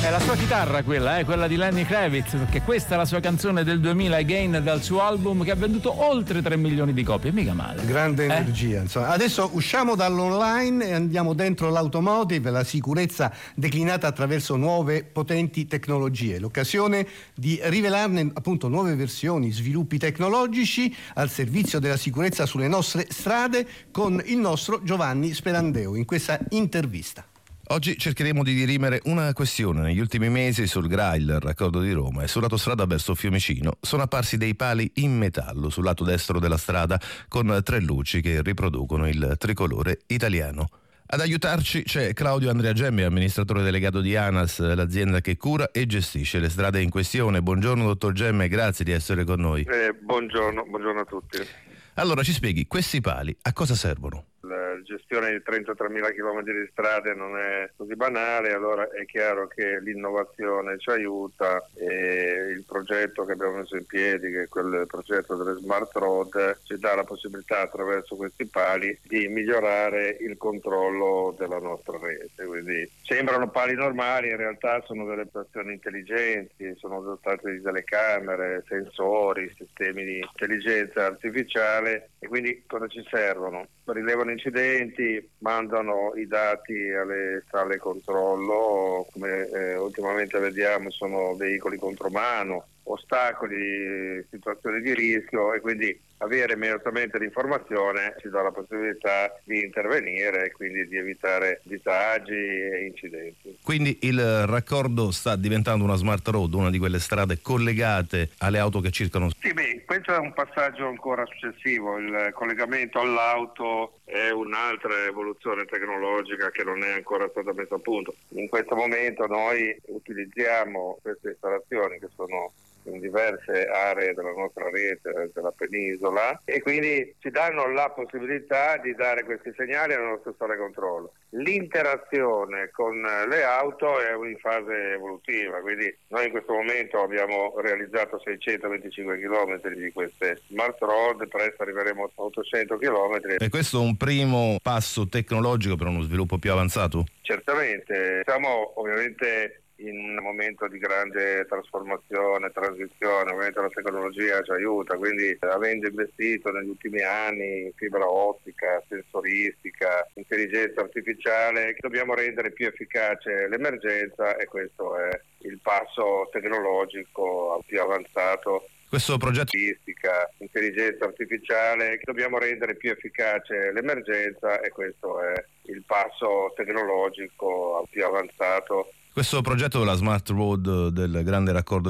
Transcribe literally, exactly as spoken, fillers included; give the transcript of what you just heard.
È la sua chitarra quella, eh, quella di Lenny Kravitz, perché questa è la sua canzone del duemila, Again, dal suo album che ha venduto oltre tre milioni di copie, mica male. Grande eh? energia, insomma. Adesso usciamo dall'online e andiamo dentro l'automotive, la sicurezza declinata attraverso nuove potenti tecnologie. L'occasione di rivelarne appunto nuove versioni, sviluppi tecnologici al servizio della sicurezza sulle nostre strade con il nostro Giovanni Sperandeo in questa intervista. Oggi cercheremo di dirimere una questione. Negli ultimi mesi sul Grail, raccordo di Roma, e sull'autostrada verso Fiumicino sono apparsi dei pali in metallo sul lato destro della strada con tre luci che riproducono il tricolore italiano. Ad aiutarci c'è Claudio Andrea Gemmi, amministratore delegato di ANAS, l'azienda che cura e gestisce le strade in questione. Buongiorno dottor Gemmi, grazie di essere con noi. Eh, buongiorno, buongiorno a tutti. Allora ci spieghi, questi pali a cosa servono? La gestione di trentatremila chilometri di strade non è così banale, allora è chiaro che l'innovazione ci aiuta e il progetto che abbiamo messo in piedi, che è quel progetto delle Smart Road, ci dà la possibilità attraverso questi pali di migliorare il controllo della nostra rete. Quindi sembrano pali normali, in realtà sono delle stazioni intelligenti, sono dotate di telecamere, sensori, sistemi di intelligenza artificiale e quindi cosa ci servono? Rilevano incidenti, mandano i dati alle sale controllo, come eh, ultimamente vediamo sono veicoli contromano, ostacoli, situazioni di rischio, e quindi avere immediatamente l'informazione ci dà la possibilità di intervenire e quindi di evitare disagi e incidenti. Quindi il raccordo sta diventando una smart road, una di quelle strade collegate alle auto che circolano? Sì, beh, questo è un passaggio ancora successivo. Il collegamento all'auto è un'altra evoluzione tecnologica che non è ancora stata messa a punto. In questo momento noi utilizziamo queste installazioni che sono in diverse aree della nostra rete, della penisola, e quindi ci danno la possibilità di dare questi segnali alla nostra sala controllo. L'interazione con le auto è in fase evolutiva, quindi noi in questo momento abbiamo realizzato seicentoventicinque chilometri di queste smart road, presto arriveremo a ottocento chilometri. E questo è un primo passo tecnologico per uno sviluppo più avanzato? Certamente, siamo ovviamente in un momento di grande trasformazione, transizione, ovviamente la tecnologia ci aiuta, quindi avendo investito negli ultimi anni in fibra ottica, sensoristica, intelligenza artificiale, dobbiamo rendere più efficace l'emergenza e questo è il passo tecnologico più avanzato. Questo progetto intelligenza artificiale, dobbiamo rendere più efficace l'emergenza e questo è il passo tecnologico più avanzato. Questo progetto della Smart Road del grande raccordo